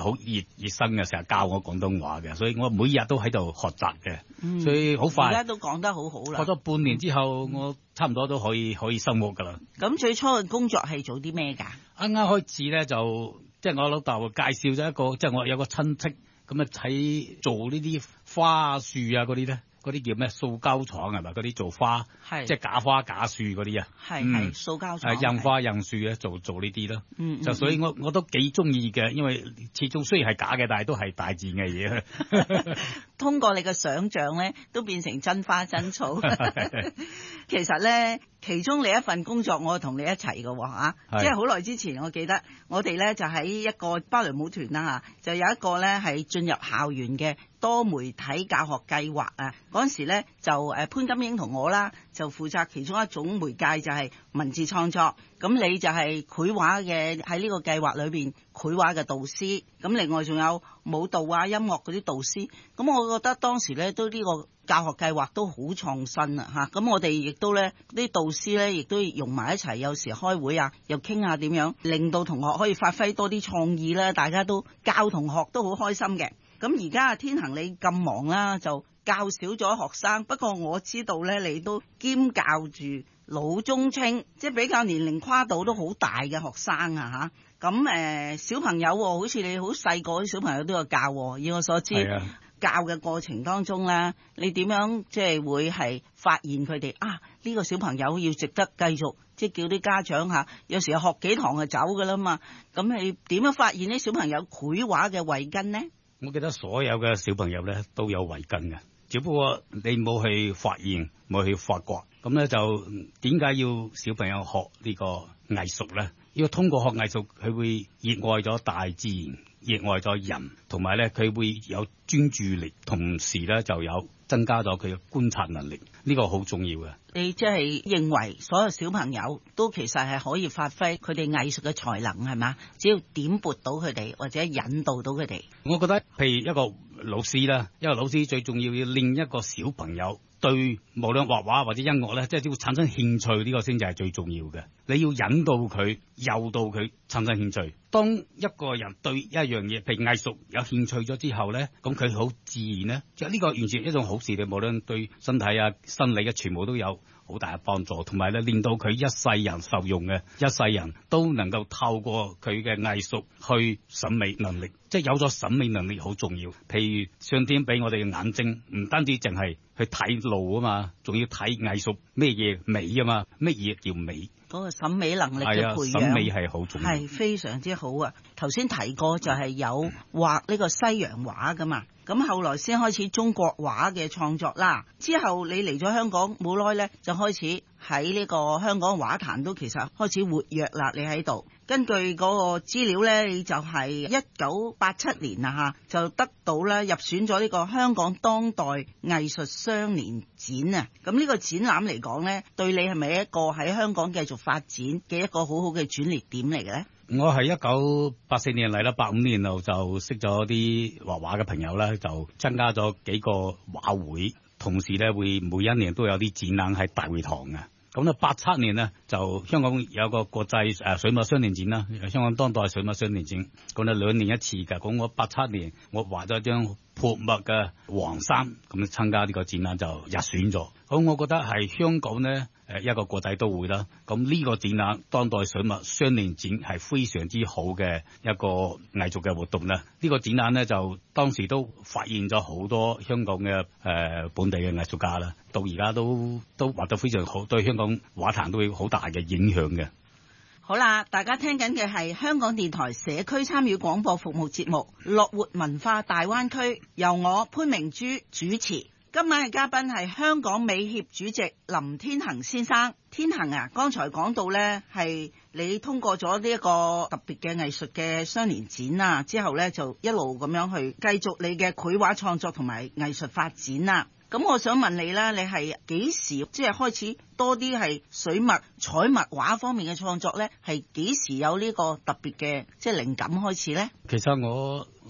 好熱心嘅，成日教我廣東話嘅，所以我每日都喺度學習嘅，所以好快。 而家都講得好好啦。 學咗半年之後，我差唔多都可以生活噶啦。 咁最初嘅工作係做啲咩㗎？ 啱啱開始咧就即係我老豆介紹咗一個，即係我有個親戚咁啊喺做呢啲花樹啊嗰啲咧。嗰啲叫咩？塑膠廠係咪？嗰啲做花，即係假花假樹嗰啲啊。 係塑膠廠。 印花印樹咧，做呢啲咯。就所以我都幾中意嘅，因為始終雖然係假嘅，但係都係大自然嘅嘢。 通過你嘅想像咧，都變成真花真草。其實咧，其中你一份工作，我同你一齊嘅喎，即係好耐之前，我記得我哋咧就喺一個芭蕾舞團啦嚇，就有一個咧係進入校園嘅多媒體教學計劃啊。嗰陣時咧就潘金英同我啦，就負責其中一種媒介就係文字創作。咁你就係繪畫嘅，喺呢個計劃裏邊繪畫嘅導師。咁另外仲有舞蹈啊、音樂嗰啲導師。咁我覺得當時咧都呢個教學計劃都好創新啊嚇。咁我哋亦都咧啲導師咧亦都融埋一齊，有時開會啊，又傾下點樣令到同學可以發揮多啲創意啦。大家都教同學都好開心嘅。咁而家天恒你咁忙啦，就教少咗學生。不過我知道咧，你都兼教住老中青，即係比較年齡跨度都好大嘅學生啊嚇。咁小朋友喎，好似你好細個啲小朋友都有教喎。以我所知，教嘅過程當中咧，你點樣即係會係發現佢哋呢個小朋友要值得繼續，即係叫啲家長嚇，有時學幾堂就走㗎啦嘛。咁你點樣發現啲小朋友繪畫嘅慧根呢？ 我記得所有嘅小朋友咧都有慧根嘅，只不過你冇去發現，冇去發掘。咁咧就點解要小朋友學呢個藝術咧？要通過學藝術，佢會熱愛咗大自然，熱愛咗人，同埋咧佢會有專注力，同時咧就有增加咗佢嘅觀察能力。呢個好重要嘅。 你即係認為所有小朋友都其實係可以發揮佢哋藝術嘅才能係嘛？只要點撥到佢哋或者引導到佢哋。 我覺得譬如一個老師啦，一個老師最重要令一個小朋友對無論畫畫或者音樂咧，即係要產生興趣，呢個先至係最重要嘅。你要引導佢，誘導佢產生興趣。當一個人對一樣嘢，譬如藝術有興趣咗之後咧，咁佢好自然咧，即係呢個完全一種好事。你無論對身體啊、生理嘅全部都有好大嘅幫助，同埋咧令到佢一世人受用嘅，一世人都能夠透過佢嘅藝術去審美能力，即係有咗審美能力好重要。譬如上天俾我哋嘅眼睛，唔單止淨係去睇路啊嘛，仲要睇藝術咩嘢美啊嘛，乜嘢叫美？ 嗰個審美能力嘅培養， 審美係好重要， 係非常之好啊！頭先提過就係有畫呢個西洋畫噶嘛，咁後來先開始中國畫嘅創作啦。之後你嚟咗香港冇耐咧，就開始喺呢個香港畫壇都其實開始活躍啦。你喺度根據嗰個資料咧，你就係1987年啊嚇，就得到咧入選咗呢個香港當代藝術雙年展啊。咁呢個展覽嚟講咧，對你係咪一個喺香港繼續發展嘅一個好好嘅轉捩點嚟嘅咧？ 我係1984年嚟啦，85年後就識咗啲畫畫嘅朋友啦，就增加咗幾個畫會，同時咧會每一年都有啲展覽喺大會堂嘅。咁咧87年呢，就香港有個國際水墨雙年展啦，香港當代水墨雙年展，咁咧2年一次嘅。咁我87年我畫咗張潑墨嘅黃衫，咁參加呢個展覽就入選咗。咁我覺得係香港呢一個國際都會啦。咁呢個展覽當代水墨雙年展係非常之好嘅一個藝術嘅活動啦。呢個展覽呢，就當時都發現咗好多香港嘅本地嘅藝術家啦，到而家都畫得非常好，對香港畫壇都會好大嘅影響嘅。 好啦，大家聽緊嘅係香港電台社區參與廣播服務節目《樂活文化大灣區》，由我潘明珠主持。今晚嘅嘉賓係香港美協主席林天恒先生。天恒啊，剛才講到呢，係你通過咗呢一個特別嘅藝術嘅雙年展啊，之後呢，就一路咁樣去繼續你嘅繪畫創作同埋藝術發展啦。咁我想問你啦，你係幾時即係開始多啲係水墨彩墨畫方面嘅創作呢？係幾時有呢個特別嘅即係靈感開始呢？ 其實我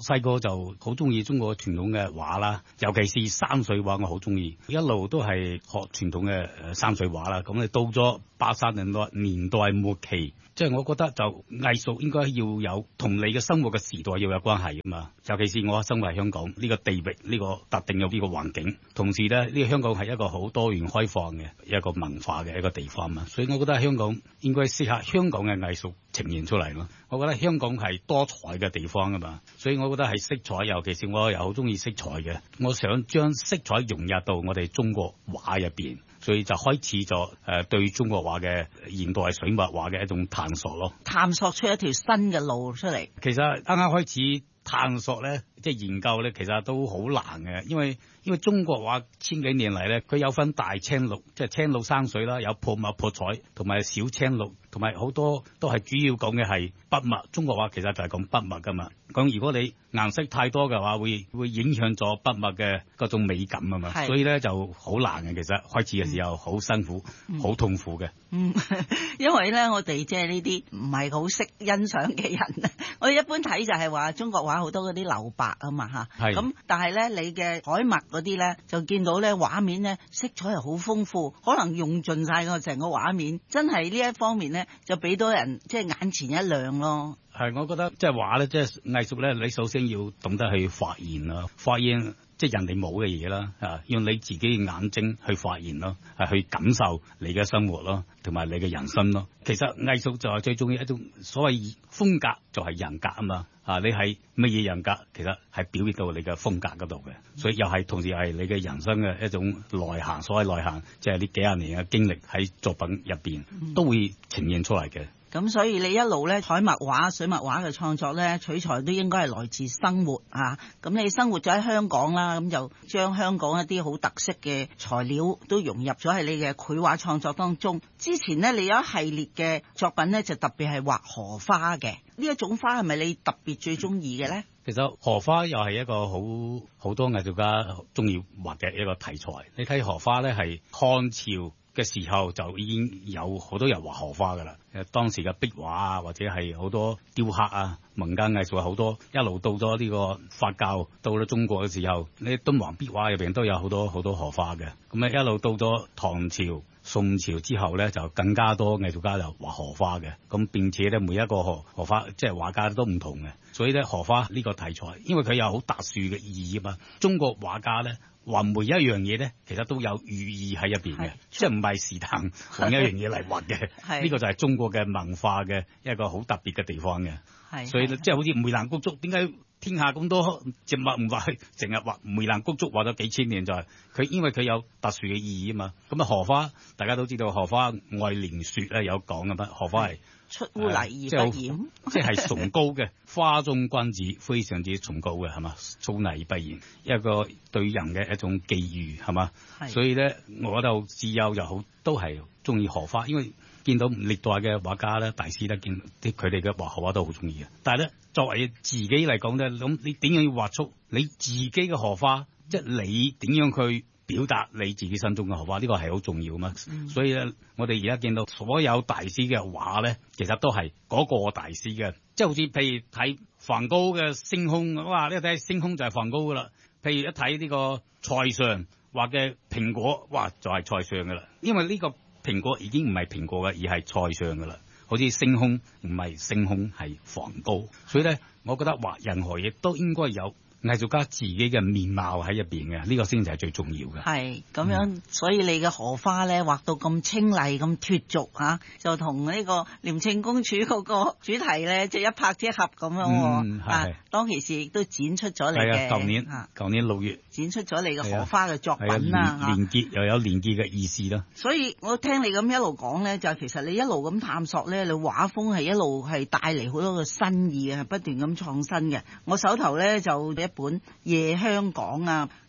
細個就好中意中國傳統嘅畫啦，尤其是山水畫我好中意，一路都係學傳統嘅山水畫啦。咁你到咗80年代末期，即係我覺得就藝術應該要有同你嘅生活嘅時代要有關係㗎嘛。尤其是我生活喺香港呢個地域呢個特定嘅呢個環境，同時咧呢個香港係一個好多元開放嘅一個文化嘅一個地方嘛，所以我覺得香港應該適合香港嘅藝術呈現出嚟咯。我覺得香港係多彩嘅地方㗎嘛，所以我覺得係色彩，尤其是我又好中意色彩嘅，我想將色彩融入到我哋中國畫入邊。所以就開始咗對中國畫嘅現代水墨畫嘅一種探索咯， 探索出一條新嘅路出嚟。 其實啱啱開始探索咧，即係研究咧，其實都好難嘅，因為中國畫千幾年嚟咧，佢有分大青綠，即係青綠山水啦，有潑墨潑彩，同埋小青綠，同埋好多都係主要講嘅係筆墨。中國畫其實就係講筆墨噶嘛。咁如果你顏色太多嘅話，會影響咗筆墨嘅嗰種美感啊嘛。所以咧就好難嘅，其實開始嘅時候好辛苦，好痛苦嘅。 因為咧我哋即係呢啲唔係好識欣賞嘅人，我哋一般睇就係話中國畫好多嗰啲留白啊嘛嚇。咁但係咧你嘅海墨嗰啲咧就見到咧畫面咧色彩係好豐富，可能用盡晒個成個畫面，真係呢一方面咧就俾到人即係眼前一亮咯。 係，我覺得即係畫咧，即係藝術咧，你首先要懂得去發現啦，發現即係人哋冇嘅嘢啦，用你自己嘅眼睛去發現咯，去感受你嘅生活咯，同埋你嘅人生咯。其實藝術就係最重要一種所謂風格，就係人格啊嘛。你係乜嘢人格，其實係表現到你嘅風格嗰度嘅，所以又係同時係你嘅人生嘅一種內涵。所謂內涵，即係呢幾廿年嘅經歷喺作品入邊都會呈現出嚟嘅。 咁所以你一路咧海墨畫、水墨畫嘅創作咧，取材都應該係來自生活啊。咁你生活咗喺香港啦，咁就將香港一啲好特色嘅材料都融入咗喺你嘅繪畫創作當中。之前呢，你有一系列嘅作品咧，就特別係畫荷花嘅。呢一種花係咪你特別最中意嘅咧？ 其實荷花又係一個好多藝術家中意畫嘅一個題材。你睇荷花咧，係漢朝嘅時候就已經有好多人畫荷花噶啦。當時嘅壁畫啊，或者係好多雕刻啊，民間藝術好多，一路到咗呢個佛教到咗中國嘅時候，呢敦煌壁畫入邊都有好多荷花嘅。咁一路到咗唐朝、宋朝之後咧，就更加多藝術家就畫荷花嘅。咁並且咧，每一個荷花即係畫家都唔同嘅。所以咧，荷花呢個題材，因為佢有好特殊嘅意義啊嘛。中國畫家咧畫每一樣嘢咧，其實都有寓意喺入邊嘅，即係唔係是但揾一樣嘢嚟畫嘅。呢個就係中國嘅文化嘅一個好特別嘅地方嘅。所以即係好似梅蘭菊竹，點解天下咁多植物唔畫，淨係畫梅蘭菊竹畫咗幾千年，就係佢因為佢有特殊嘅意義啊嘛。咁啊荷花大家都知道，荷花愛蓮雪咧有講嘅嘛，荷花係出污泥而不染，即係崇高嘅花中君子，非常之崇高嘅係嘛，出污泥而不染，一個對人嘅一種寄語係嘛。所以咧，我就自幼就好都係中意荷花，因為見到歷代嘅畫家咧，大師咧，見佢哋嘅畫荷花都好中意嘅。但係咧，作為自己嚟講咧，咁你點樣要畫出你自己嘅荷花？即係你點樣去表達你自己心中嘅荷花？呢個係好重要嘛。所以咧，我哋而家見到所有大師嘅畫咧，其實都係嗰個大師嘅。即係好似譬如睇梵高嘅星空，哇！呢睇星空就係梵高噶啦。譬如一睇呢個塞尚畫嘅蘋果，哇！就係塞尚噶啦。因為呢個蘋果已經唔係蘋果嘅，而係塞尚噶啦。好似星空唔係星空，係梵高。所以咧，我覺得畫任何嘢都應該有藝術家自己嘅面貌喺入邊嘅，呢個先至係最重要嘅。係咁樣，所以你嘅荷花咧畫到咁清麗、咁脫俗嚇，就同呢個廉政公署嗰個主題咧，即係一拍即合咁樣喎。當其時亦都展出咗你嘅。 舊年6月展出咗你嘅荷花嘅作品啦。 連結又有連結嘅意思啦。 所以我聽你咁一路講咧，就其實你一路咁探索咧，你畫風係一路係帶嚟好多嘅新意啊，不斷咁創新嘅。我手頭咧就一本夜香港啊，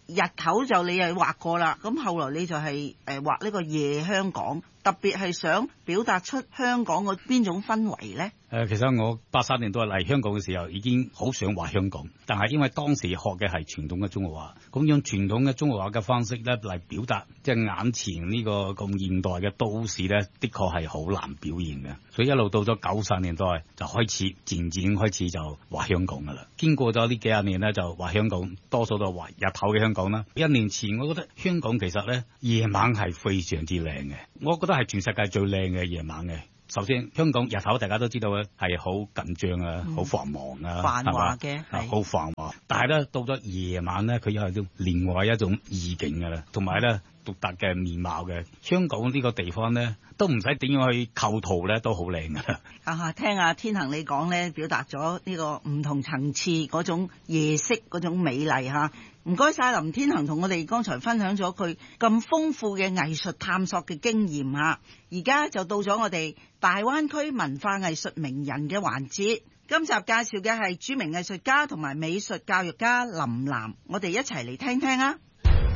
日頭就你又畫過啦，咁後來你就係畫呢個夜香港，特別係想表達出香港嘅邊種氛圍呢？ 其實我83年都係嚟香港嘅時候，已經好想畫香港，但係因為當時學嘅係傳統嘅中國話，咁用傳統嘅中國話嘅方式咧嚟表達，即係眼前呢個咁現代嘅都市咧，的確係好難表現嘅。所以一路到咗90年代就開始漸漸開始就畫香港噶啦。經過咗呢幾廿年咧，就畫香港多數都係畫日頭嘅香港啦。1年前我覺得香港其實咧夜晚係非常之靚嘅，我覺得係全世界最靚嘅夜晚嘅。首先，香港日頭大家都知道咧係好緊張啊，好繁忙啊， 繁華嘅， 好繁華。但係咧到咗夜晚咧，佢又係另外一種意境㗎啦，同埋咧獨特嘅面貌嘅。香港呢個地方咧，都唔使點樣去構圖咧，都好靚㗎啦。 聽阿天恒你講咧，表達咗呢個唔同層次嗰種夜色嗰種美麗嚇。唔該晒林天恒同我哋剛才分享咗佢咁豐富嘅藝術探索嘅經驗嚇。而家就到咗我哋大灣區文化藝術名人嘅環節。今集介紹嘅係著名藝術家同埋美術教育家林嵐，我哋一齊嚟聽聽啊！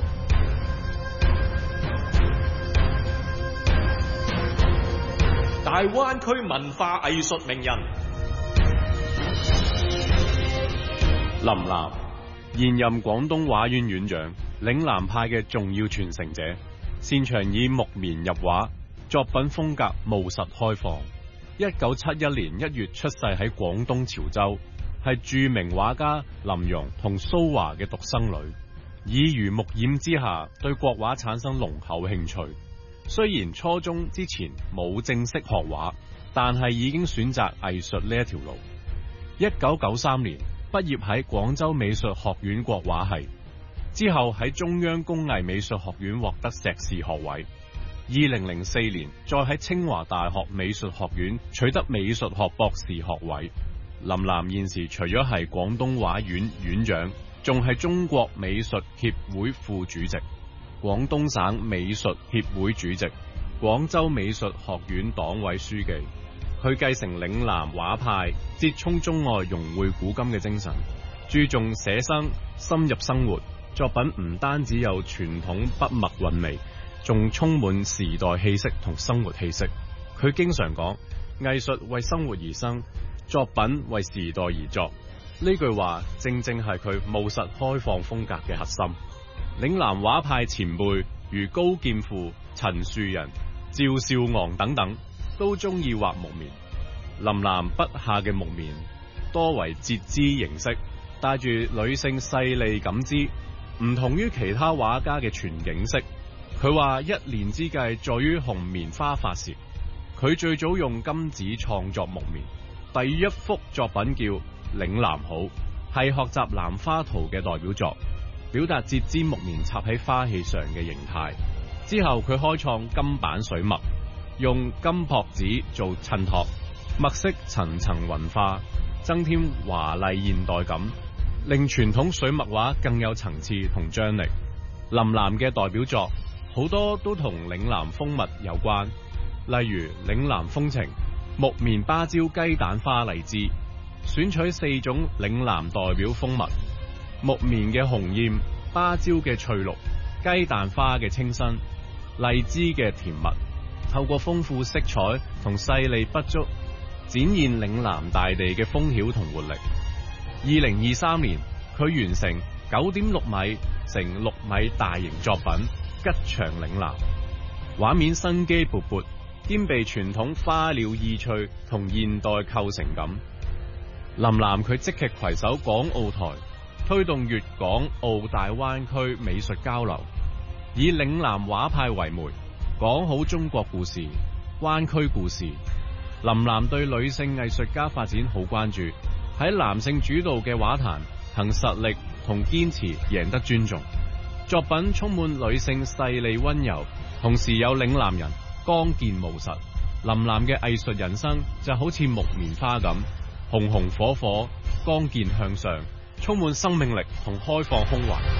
大灣區文化藝術名人林嵐，現任廣東畫院院長，嶺南派嘅重要傳承者，擅長以木棉入畫，作品風格務實開放。1971年1月出世喺廣東潮州，係著名畫家林容同蘇華嘅獨生女。耳濡目染之下，對國畫產生濃厚興趣。雖然初中之前冇正式學畫，但係已經選擇藝術呢一條路。1993年畢業喺廣州美術學院國畫系，之後喺中央工藝美術學院獲得碩士學位。2004年再喺清華大學美術學院取得美術學博士學位。林嵐現時除咗係廣東畫院院長，仲係中國美術協會副主席、廣東省美術協會主席、廣州美術學院黨委書記。佢繼承嶺南畫派折衷中外、融會古今嘅精神，注重寫生，深入生活。作品唔單止有傳統筆墨韻味，仲充滿時代氣息同生活氣息。佢經常講，藝術為生活而生，作品為時代而作。呢句話正正係佢務實開放風格嘅核心。嶺南畫派前輩如高劍父、陳樹人、趙少昂等等，都中意畫木棉。林嵐筆下嘅木棉多為折枝形式，帶住女性細膩感知，唔同於其他畫家嘅全景式。佢話一年之計在於紅棉花發時，佢最早用金紙創作木棉，第一幅作品叫《嶺南好》，係學習蘭花圖嘅代表作，表達折枝木棉插喺花器上嘅形態。之後佢開創金版水墨，用金箔紙做襯托，墨色層層雲化，增添華麗現代感，令傳統水墨畫更有層次同張力。林嵐嘅代表作好多都同嶺南風物有關，例如嶺南風情、木棉芭蕉雞蛋花荔枝，選取4種嶺南代表風物：木棉嘅紅艷、芭蕉嘅翠綠、雞蛋花嘅清新、荔枝嘅甜蜜，透過豐富色彩同細膩筆觸，展現嶺南大地嘅風曉同活力。2023年，佢完成9.6米乘6米大型作品《吉祥嶺南》，畫面生機勃勃，兼備傳統花鳥意趣同現代構成感。林嵐佢積極攜手港澳台，推動粵港澳大灣區美術交流，以嶺南畫派為媒，講好中國故事、灣區故事。林嵐對女性藝術家發展好關注，喺男性主導嘅畫壇憑實力同堅持贏得尊重。作品充滿女性細膩溫柔，同時有嶺南人剛健務實。林嵐嘅藝術人生就好似木棉花咁，紅紅火火、剛健向上，充滿生命力同開放胸懷。